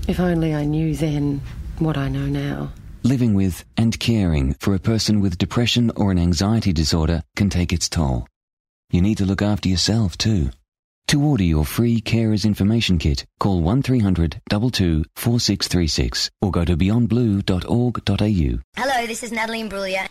If only I knew then what I know now. Living with and caring for a person with depression or an anxiety disorder can take its toll. You need to look after yourself too. To order your free Carers Information Kit, call 1300 22 4636 or go to beyondblue.org.au. Hello, this is Natalie Imbruglia.